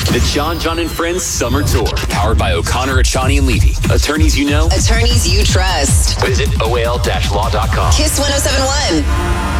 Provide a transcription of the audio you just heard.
The John and Friends Summer Tour. Powered by O'Connor, Achani, and Levy. Attorneys you know. Attorneys you trust. Visit OAL-law.com. Kiss 107.1.